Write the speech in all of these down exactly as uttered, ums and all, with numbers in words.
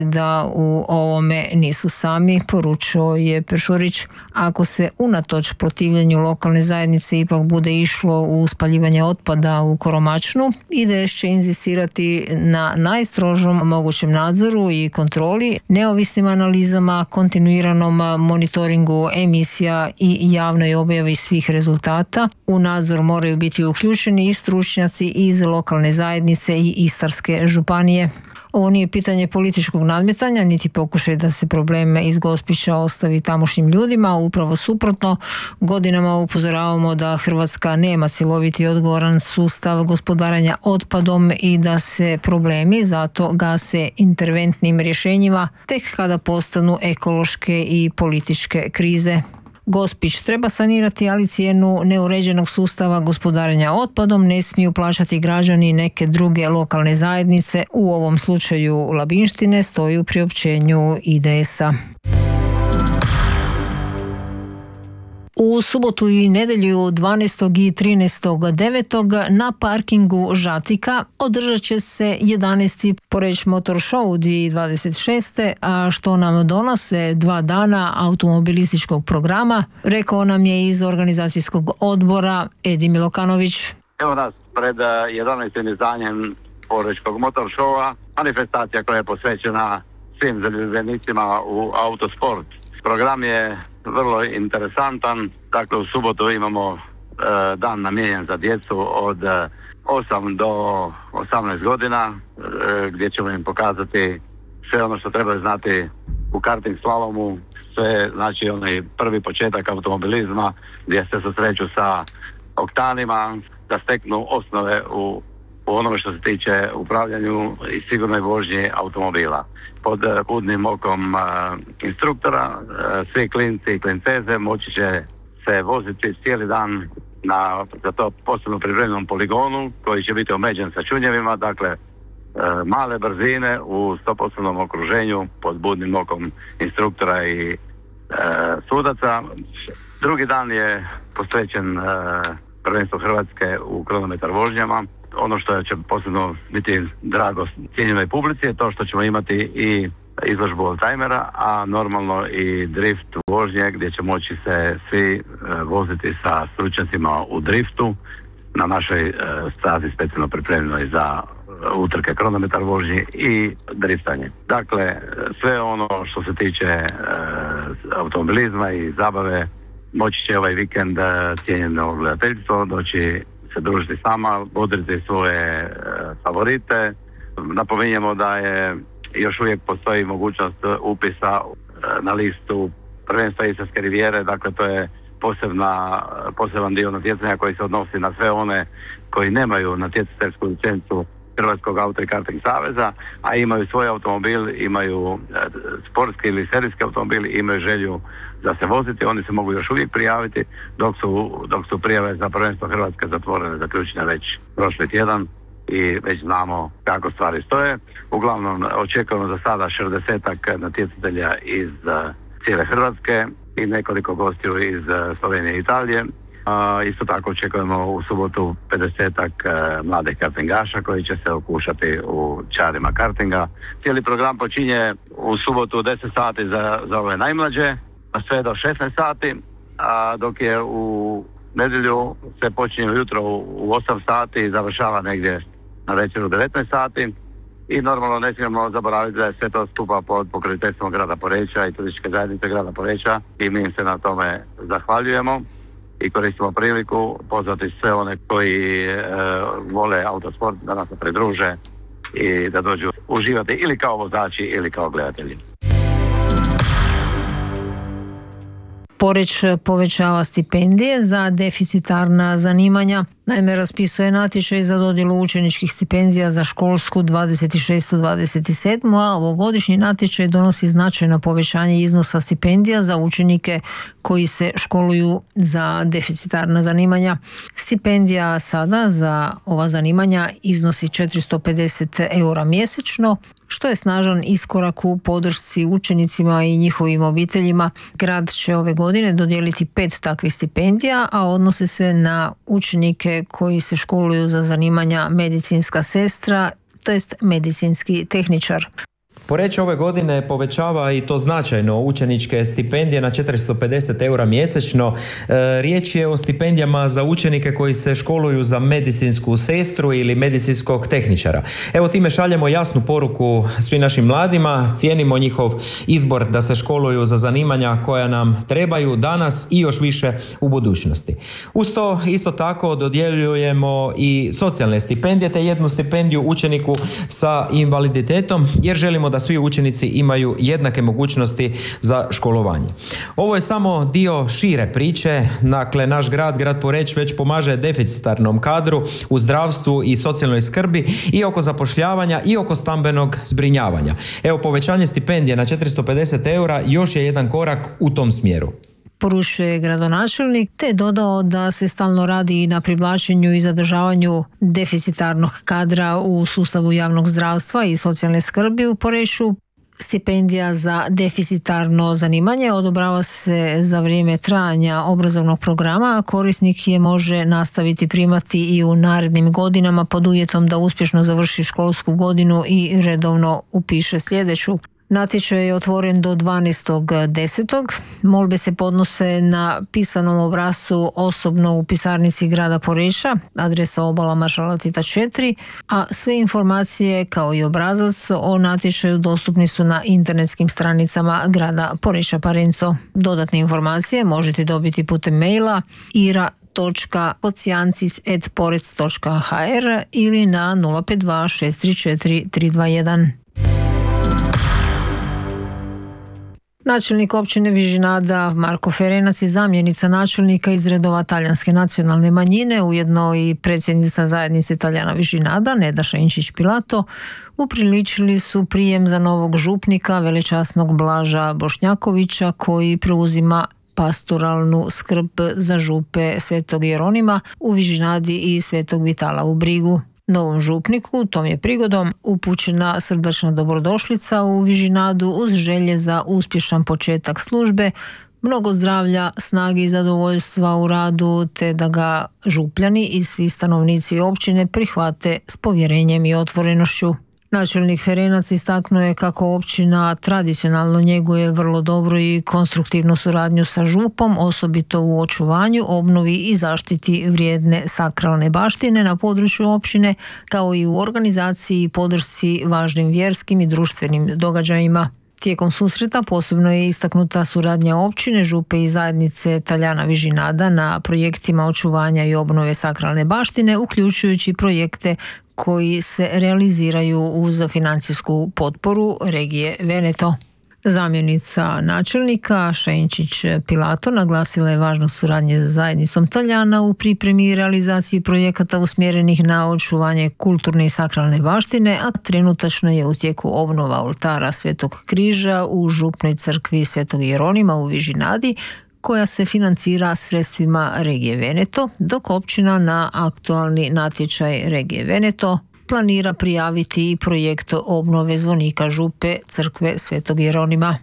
da u ovome nisu sami, poručio je Peršurić. Ako se unatoč protivljenju lokalne zajednice ipak bude išlo u spaljivanje otpada u Koromačnu, I D S će inzistirati na najstrožom mogućem nadzoru i kontroli, neovisnim analizama, kontinuiranom monitoringu emisija i javnoj objavi svih rezultata. U nadzor moraju biti uključeni i stručnjaci iz lokalne zajednice i Istarske županije. Ovo nije pitanje političkog nadmetanja, niti pokušaj da se probleme iz Gospića ostavi tamošnjim ljudima. Upravo suprotno, godinama upozoravamo da Hrvatska nema cjeloviti odgovoran sustav gospodarenja otpadom i da se problemi zato gase interventnim rješenjima tek kada postanu ekološke i političke krize. Gospić treba sanirati, ali cijenu neuređenog sustava gospodarenja otpadom ne smiju plaćati građani neke druge lokalne zajednice, u ovom slučaju Labinštine, stoji u priopćenju I D S-a. U subotu i nedjelju dvanaestog i trinaestog devetog na parkingu Žatika održat će se jedanaesti Poreč Motor Show dvije tisuće dvadeset šeste. a što nam donose dva dana automobilističkog programa, rekao nam je iz organizacijskog odbora Edi Milokanović. Evo nas pred jedanaestim izdanjem Porečkog Motor Showa, manifestacija koja je posvećena svim zaljubljenicima u autosport. Program je vrlo interesantan. Dakle, u subotu imamo e, dan namijenjen za djecu od e, osam do osamnaest godina, e, gdje ćemo im pokazati sve ono što trebaju znati u karting slalomu, sve, znači onaj prvi početak automobilizma gdje se susreću sa oktanima, da steknu osnove u, u onome što se tiče upravljanju i sigurnoj vožnji automobila. Pod budnim okom uh, instruktora, uh, svi klinci i klinceze moći će se voziti cijeli dan na za to posebno pripremljenom poligonu koji će biti omeđen sa čunjevima, dakle uh, male brzine u sto posto okruženju pod budnim okom instruktora i uh, sudaca. Drugi dan je posvećen uh, prvenstvu Hrvatske u kronometar vožnjama. Ono što će posebno biti drago cijenjenoj publici je to što ćemo imati i izložbu oldtimera, a normalno i drift vožnje gdje će moći se svi e, voziti sa stručnjacima u driftu na našoj e, stazi specijalno pripremljenoj za utrke kronometar vožnji i driftanje. Dakle, sve ono što se tiče e, automobilizma i zabave moći će ovaj vikend e, cijenjeno gledateljstvo doći se družiti s nama, bodriti svoje e, favorite. Napominjemo da je još uvijek postoji mogućnost upisa e, na listu prvenstva Istarske rivijere, dakle to je posebna, poseban dio natjecanja koji se odnosi na sve one koji nemaju natjecateljsku licencu Hrvatskog auto i karting saveza, a imaju svoj automobil, imaju e, sportski ili serijski automobil, imaju želju da se voziti, oni se mogu još uvijek prijaviti, dok su, dok su prijave za prvenstvo Hrvatske zatvorene, zaključene već prošli tjedan i već znamo kako stvari stoje. Uglavnom očekujemo za sada šezdesetak natjecatelja iz uh, cijele Hrvatske i nekoliko gostiju iz uh, Slovenije i Italije. Uh, isto tako očekujemo u subotu pedesetak uh, mladih kartingaša koji će se okušati u čarima kartinga. Cijeli program počinje u subotu u deset sati za, za ove najmlađe, a sve do šesnaest sati, a dok je u nedjelju se počinje ujutro u osam sati i završava negdje na večer u devetnaest sati. I normalno ne smijemo zaboraviti da je sve to skupa pod pokroviteljstvom grada Poreča i turističke zajednice grada Poreča i mi im se na tome zahvaljujemo i koristimo priliku pozvati sve one koji e, vole autosport da nas se pridruže i da dođu uživati ili kao vozači ili kao gledatelji. Poreč povećava stipendije za deficitarna zanimanja. Naime, raspisuje natječaj za dodjelu učeničkih stipendija za školsku dvadeset šestu dvadeset sedmu. a ovogodišnji natječaj donosi značajno povećanje iznosa stipendija za učenike koji se školuju za deficitarna zanimanja. Stipendija sada za ova zanimanja iznosi četiristo pedeset eura mjesečno, što je snažan iskorak u podršci učenicima i njihovim obiteljima. Grad će ove godine dodijeliti pet takvih stipendija, a odnose se na učenike koji se školuju za zanimanja medicinska sestra, to jest medicinski tehničar. Poreč ove godine povećava i to značajno učeničke stipendije na četiristo pedeset eura mjesečno. E, riječ je o stipendijama za učenike koji se školuju za medicinsku sestru ili medicinskog tehničara. Evo, time šaljemo jasnu poruku svim našim mladima, cijenimo njihov izbor da se školuju za zanimanja koja nam trebaju danas i još više u budućnosti. Uz to isto tako dodjeljujemo i socijalne stipendije te jednu stipendiju učeniku sa invaliditetom jer želimo da svi učenici imaju jednake mogućnosti za školovanje. Ovo je samo dio šire priče. Dakle, naš grad, grad Poreč, već pomaže deficitarnom kadru u zdravstvu i socijalnoj skrbi i oko zapošljavanja i oko stambenog zbrinjavanja. Evo, povećanje stipendije na četiristo pedeset eura još je jedan korak u tom smjeru. Poručio je gradonačelnik, te dodao da se stalno radi i na privlačenju i zadržavanju deficitarnog kadra u sustavu javnog zdravstva i socijalne skrbi u Poreču. Stipendija za deficitarno zanimanje odobrava se za vrijeme trajanja obrazovnog programa, a korisnik je može nastaviti primati i u narednim godinama pod uvjetom da uspješno završi školsku godinu i redovno upiše sljedeću. Natječaj je otvoren do dvanaestog desetog Molbe se podnose na pisanom obrascu osobno u pisarnici grada Poreča, adresa Obala Maršala Tita četiri, a sve informacije kao i obrazac o natječaju dostupni su na internetskim stranicama grada Poreča Parenco. Dodatne informacije možete dobiti putem maila ira točka kocijancis at porec točka ha er ili na nula pet dva šest tri četiri tri dva jedan. Načelnik općine Vižinada Marko Ferenac i zamjenica načelnika iz redova talijanske nacionalne manjine, ujedno i predsjednica zajednice Talijana Vižinada Neda Šenčić-Pilato, upriličili su prijem za novog župnika velečasnog Blaža Bošnjakovića koji preuzima pastoralnu skrb za župe Svetog Jeronima u Vižinadi i Svetog Vitala u Brigu. Novom župniku tom je prigodom upućena srdačna dobrodošlica u Vižinadu uz želje za uspješan početak službe, mnogo zdravlja, snage i zadovoljstva u radu, te da ga župljani i svi stanovnici općine prihvate s povjerenjem i otvorenošću. Načelnik Ferenac istaknuo je kako općina tradicionalno njeguje vrlo dobru i konstruktivnu suradnju sa župom, osobito u očuvanju, obnovi i zaštiti vrijedne sakralne baštine na području općine, kao i u organizaciji i podršci važnim vjerskim i društvenim događajima. Tijekom susreta posebno je istaknuta suradnja općine, župe i zajednice Talijana Vižinada na projektima očuvanja i obnove sakralne baštine, uključujući projekte koji se realiziraju uz financijsku potporu regije Veneto. Zamjenica načelnika Šenčić-Pilato naglasila je važnost suradnje s zajednicom Talijana u pripremi i realizaciji projekata usmjerenih na očuvanje kulturne i sakralne baštine, a trenutačno je u tijeku obnova oltara Svetog križa u župnoj crkvi Svetog Jeronima u Vižinadi, koja se financira sredstvima regije Veneto, dok općina na aktualni natječaj regije Veneto planira prijaviti i projekt obnove zvonika župe crkve Svetog Jeronima.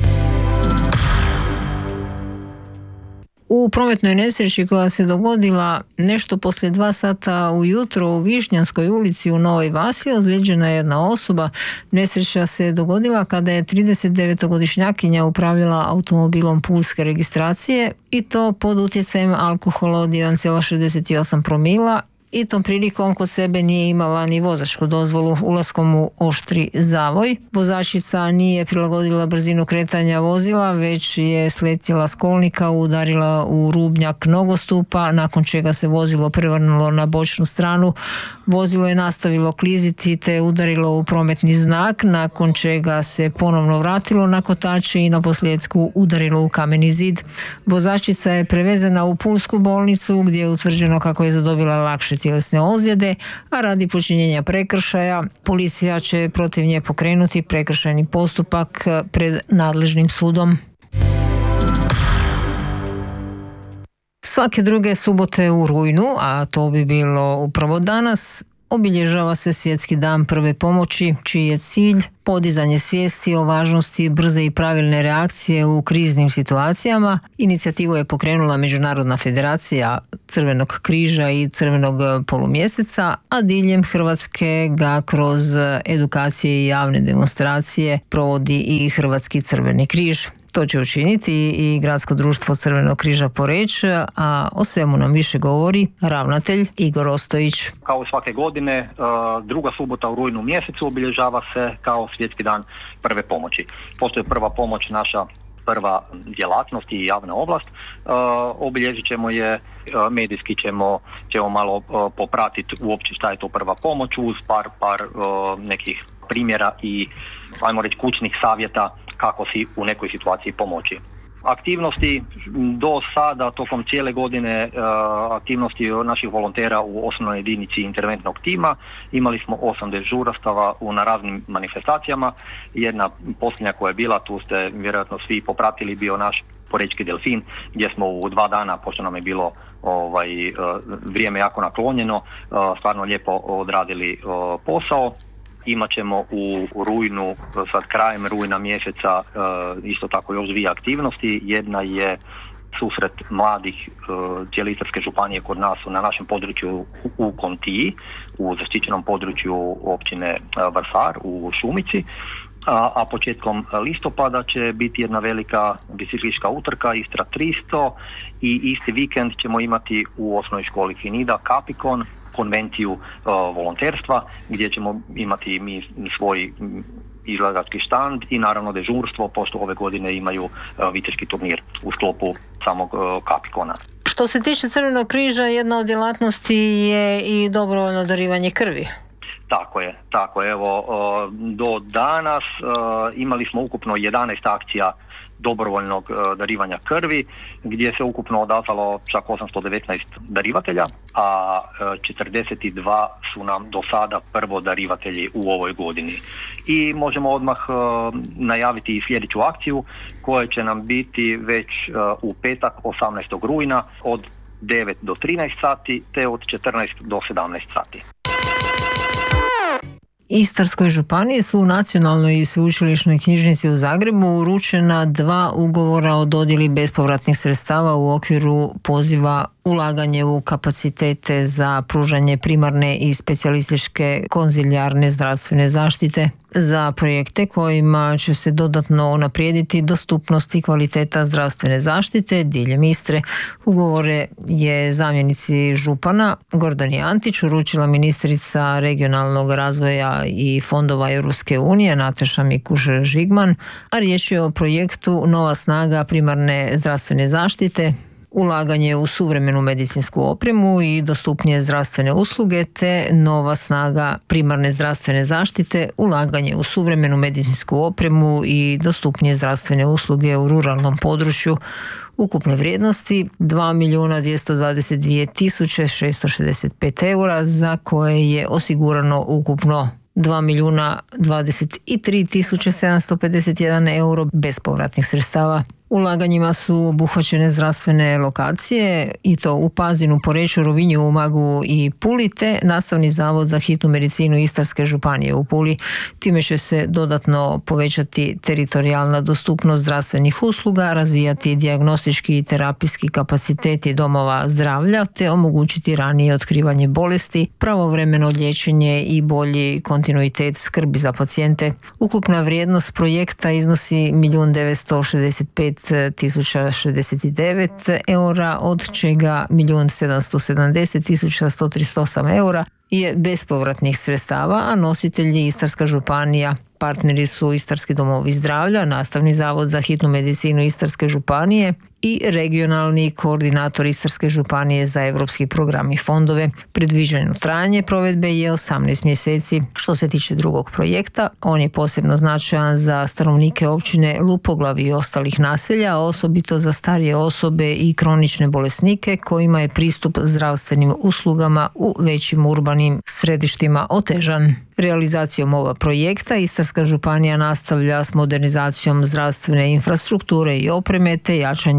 U prometnoj nesreći koja se dogodila nešto poslije dva sata ujutro u Višnjanskoj ulici u Novoj Vasi ozlijeđena je jedna osoba. Nesreća se dogodila kada je tridesetdevetogodišnjakinja upravljala automobilom pulske registracije i to pod utjecajem alkohola od jedan zarez šezdeset osam promila i tom prilikom kod sebe nije imala ni vozačku dozvolu. Ulaskom u oštri zavoj vozačica nije prilagodila brzinu kretanja vozila, već je sletjela s kolnika, udarila u rubnjak nogostupa, nakon čega se vozilo prevrnulo na bočnu stranu. Vozilo je nastavilo kliziti te udarilo u prometni znak, nakon čega se ponovno vratilo na kotače i na posljedku udarilo u kameni zid. Vozačica je prevezena u pulsku bolnicu gdje je utvrđeno kako je zadobila lakše tjelesne ozljede, a radi počinjenja prekršaja policija će protiv nje pokrenuti prekršajni postupak pred nadležnim sudom. Svake druge subote u rujnu, a to bi bilo upravo danas, obilježava se Svjetski dan prve pomoći, čiji je cilj podizanje svijesti o važnosti brze i pravilne reakcije u kriznim situacijama. Inicijativu je pokrenula Međunarodna federacija Crvenog križa i Crvenog polumjeseca, a diljem Hrvatske ga kroz edukacije i javne demonstracije provodi i Hrvatski crveni križ. To će učiniti i Gradsko društvo Crvenog križa Poreč, a o svemu nam više govori ravnatelj Igor Ostojić. Kao svake godine, druga subota u rujnu mjesecu obilježava se kao Svjetski dan prve pomoći. Postoji prva pomoć, naša prva djelatnost i javna ovlast. Obilježit ćemo je, medijski ćemo, ćemo malo popratiti uopće šta je to prva pomoć uz par, par nekih primjera i, ajmo reći, kućnih savjeta kako si u nekoj situaciji pomoći. Aktivnosti do sada, tokom cijele godine, aktivnosti naših volontera u osnovnoj jedinici interventnog tima. Imali smo osam dežurastava na raznim manifestacijama. Jedna posljednja koja je bila, tu ste vjerojatno svi popratili, bio naš Porečki delfin, gdje smo u dva dana, pošto nam je bilo ovaj, vrijeme jako naklonjeno, stvarno lijepo odradili posao. Imat ćemo u rujnu, sad krajem rujna mjeseca, isto tako još dvije aktivnosti. Jedna je susret mladih cijele Istarske županije kod nas na našem području u Kontiji, u zaštićenom području općine Vrsar u Šumici. A, a početkom listopada će biti jedna velika biciklistička utrka Istra tristo i isti vikend ćemo imati u osnovnoj školi Finida Kapikon, konvenciju uh, volonterstva, gdje ćemo imati mi svoj izlagački štand i naravno dežurstvo, pošto ove godine imaju uh, viteški turnir u sklopu samog uh, Kapikona. Što se tiče Crvenog križa, jedna od djelatnosti je i dobrovoljno darivanje krvi. Tako je, tako je. Evo, do danas imali smo ukupno jedanaest akcija dobrovoljnog darivanja krvi, gdje se ukupno odazvalo čak osamsto devetnaest darivatelja, a četrdeset dva su nam do sada prvo darivatelji u ovoj godini. I možemo odmah najaviti i sljedeću akciju koja će nam biti već u petak osamnaestog rujna od devet do trinaest sati te od četrnaest do sedamnaest sati. Istarskoj županiji su u Nacionalnoj i sveučilišnoj knjižnici u Zagrebu uručena dva ugovora o dodjeli bespovratnih sredstava u okviru poziva ulaganje u kapacitete za pružanje primarne i specijalističke konzilijarne zdravstvene zaštite za projekte kojima će se dodatno unaprijediti dostupnost i kvaliteta zdravstvene zaštite diljem Istre. Ugovore je zamjenici župana Gordani Antić uručila ministrica regionalnog razvoja i fondova Europske unije Nataša Mikuš-Žigman, a riječ je o projektu Nova snaga primarne zdravstvene zaštite, ulaganje u suvremenu medicinsku opremu i dostupnije zdravstvene usluge, te Nova snaga primarne zdravstvene zaštite, ulaganje u suvremenu medicinsku opremu i dostupnije zdravstvene usluge u ruralnom području ukupne vrijednosti dva milijuna dvjesto dvadeset dvije tisuće šesto šezdeset pet eura, za koje je osigurano ukupno dva milijuna dvadeset tri tisuće sedamsto pedeset jedan euro bespovratnih sredstava. Ulaganjima su obuhvaćene zdravstvene lokacije i to u Pazinu, Poreču, Rovinju, Umagu i Puli, te Nastavni zavod za hitnu medicinu Istarske županije u Puli. Time će se dodatno povećati teritorijalna dostupnost zdravstvenih usluga, razvijati dijagnostički i terapijski kapaciteti domova zdravlja, te omogućiti ranije otkrivanje bolesti, pravovremeno liječenje i bolji kontinuitet skrbi za pacijente. Ukupna vrijednost projekta iznosi milijun devetsto šezdeset pet tisuća šezdeset devet eura, od čega milijun sedamsto sedamdeset tisuća sto trideset osam eura je bespovratnih sredstava, a nositelj je Istarska županija. Partneri su Istarski domovi zdravlja, Nastavni zavod za hitnu medicinu Istarske županije i regionalni koordinator Istarske županije za europski program i fondove. Predviđeno trajanje provedbe je osamnaest mjeseci. Što se tiče drugog projekta, on je posebno značajan za stanovnike općine Lupoglav i ostalih naselja, osobito za starije osobe i kronične bolesnike kojima je pristup zdravstvenim uslugama u većim urbanim središtima otežan. Realizacijom ovog projekta Istarska županija nastavlja s modernizacijom zdravstvene infrastrukture i opreme te jačanjem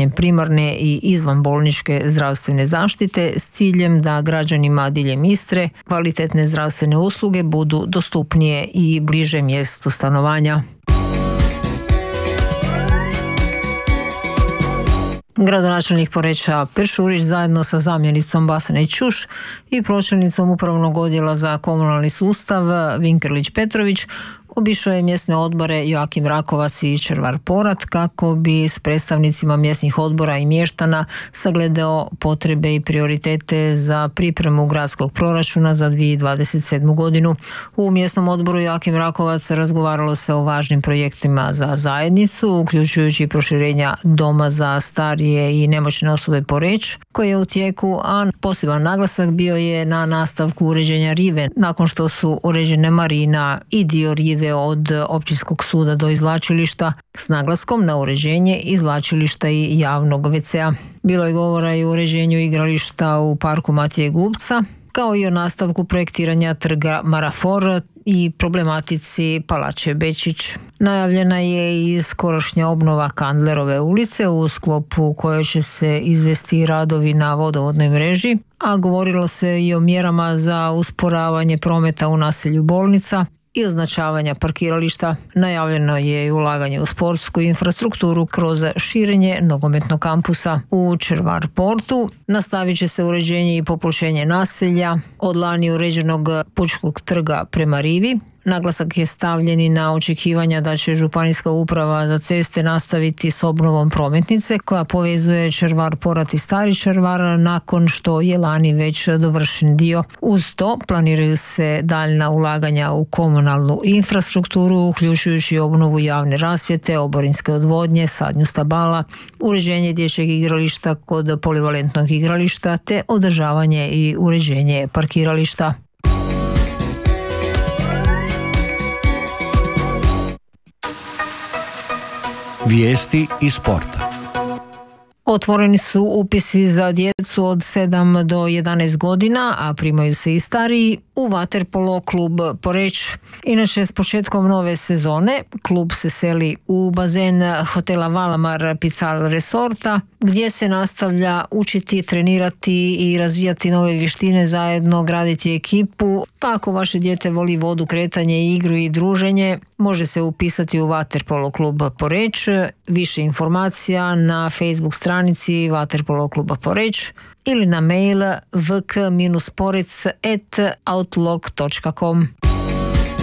pružanje primarne i izvanbolničke zdravstvene zaštite s ciljem da građanima diljem Istre kvalitetne zdravstvene usluge budu dostupnije i bliže mjestu stanovanja. Gradonačelnik Poreča Peršurić zajedno sa zamjenicom Basane Ćuš i pročelnicom Upravnog odjela za komunalni sustav Vinkerlić Petrović obišao je mjesne odbore Joakim Rakovac i Červar Porat kako bi s predstavnicima mjesnih odbora i mještana sagledao potrebe i prioritete za pripremu gradskog proračuna za dvije tisuće dvadeset sedmu. godinu. U mjesnom odboru Joakim Rakovac razgovaralo se o važnim projektima za zajednicu, uključujući proširenja doma za starije i nemoćne osobe Poreč, koji je u tijeku, a poseban naglasak bio je na nastavku uređenja rive, nakon što su uređene marina i dio rive od općinskog suda do izvlačilišta, s naglaskom na uređenje izvlačilišta i javnog ve ce a. Bilo je govora i o uređenju igrališta u parku Matije Gubca, kao i o nastavku projektiranja trga Marafor i problematici Palače Bečić. Najavljena je i skorošnja obnova Kandlerove ulice u sklopu koje će se izvesti radovi na vodovodnoj mreži, a govorilo se i o mjerama za usporavanje prometa u naselju Bolnica i označavanja parkirališta. Najavljeno je i ulaganje u sportsku infrastrukturu kroz širenje nogometnog kampusa. U Červar Portu nastavit će se uređenje i popločenje naselja od lani uređenog Pučkog trga prema rivi. Naglasak je stavljen i na očekivanja da će Županijska uprava za ceste nastaviti s obnovom prometnice koja povezuje Červar Porat i Stari Červar nakon što je lani već dovršen dio. Uz to planiraju se daljna ulaganja u komunalnu infrastrukturu, uključujući obnovu javne rasvjete, oborinske odvodnje, sadnju stabala, uređenje dječjeg igrališta kod polivalentnog igrališta te održavanje i uređenje parkirališta. Vijesti iz sporta. Otvoreni su upisi za djecu od sedam do jedanaest godina, a primaju se i stariji u vaterpolo klub Poreč. Inače, s početkom nove sezone klub se seli u bazen hotela Valamar Pical Resorta, gdje se nastavlja učiti, trenirati i razvijati nove vještine, zajedno graditi ekipu. Pa ako vaše dijete voli vodu, kretanje, igru i druženje, može se upisati u vaterpolo klub Poreč. Više informacija na Facebook stranici Vaterpolo kluba Poreč ili na mail v k porec at outlook dot com.